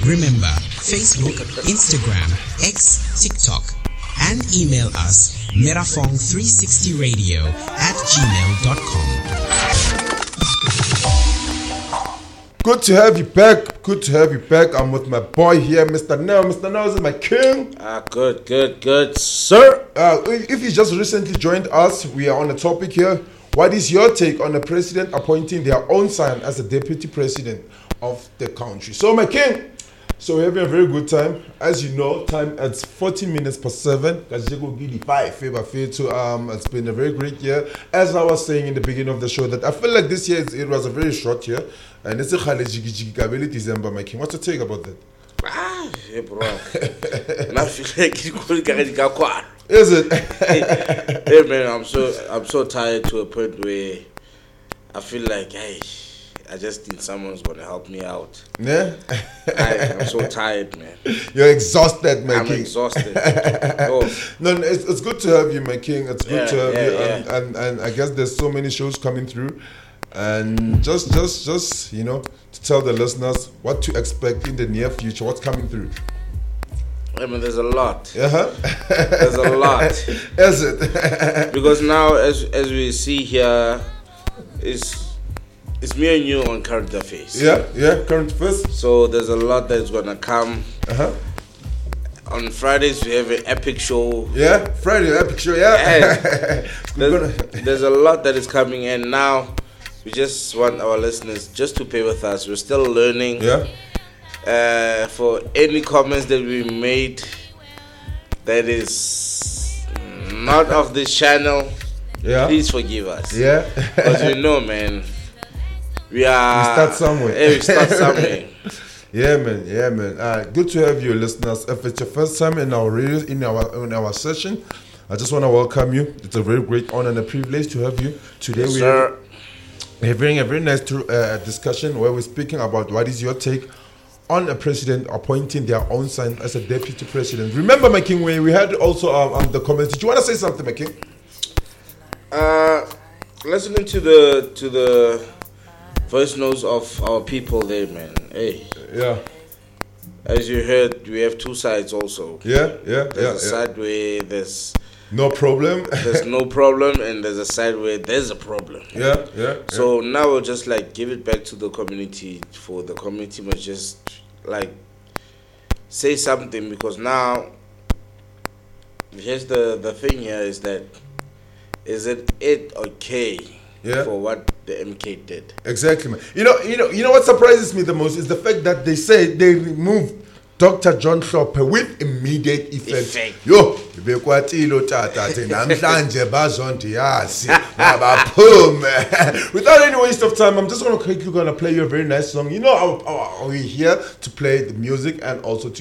Remember, Facebook, Instagram, X, TikTok, and email us merafong360radio@gmail.com. Good to have you back. Good to have you back. I'm with my boy here, Mr. Nell. Mr. Nell is my king. Good, sir. If you just recently joined us, we are on a topic here. What is your take on the president appointing their own son as the deputy president of the country? So, my king, so we're having a very good time. As you know, time at 14 minutes past 7. It's been a very great year. As I was saying in the beginning of the show, that I feel like this year it was a very short year. And it's a December, my king. What's your take about that? Hey, bro. I feel like you're going. Is it? Hey, man, I'm so tired to a point where I feel like, hey, I just need someone who's going to help me out. Yeah? I'm so tired, man. You're exhausted, my king. I'm exhausted. No, it's good to have you, my king. It's good to have you. And I guess there's so many shows coming through. And just you know, to tell the listeners what to expect in the near future, what's coming through. I mean, there's a lot. Uh-huh. There's a lot. Is it? Because now, as we see here, it's me and you on current affairs. Yeah, current affairs. So there's a lot that's gonna come. Uh-huh. On Fridays we have an epic show. Yeah, Friday epic show. Yeah. There's a lot that is coming, and now we just want our listeners just to pay with us. We're still learning. Yeah. For any comments that we made that is not of this channel, please forgive us. Yeah. Because you know, man, we start somewhere. We start somewhere. Yeah, man. Good to have you, listeners. If it's your first time in our radio, in our session, I just want to welcome you. It's a very great honor and a privilege to have you today. Yes, sir. We're having a very nice discussion where we're speaking about what is your take on a president appointing their own son as a deputy president. Remember, my king, we had also the comments. Did you want to say something, my king? Listening to the voice notes of our people there, man. Hey. Yeah. As you heard, we have two sides also. Yeah. There's a side where there's no problem. There's no problem, and there's a side where there's a problem. Yeah. So now we'll just like give it back to the community, for the community must just like say something, because now here's the thing here is that is it okay for what the MK did? Exactly, man. You know what surprises me the most is the fact that they say they removed Dr. John Hlophe with immediate effect. Yo, bekwatilo tata namhlanje bazonto yazi mabaphume. Without any waste of time, I'm just going to play you a very nice song. You know, we're here to play the music and also to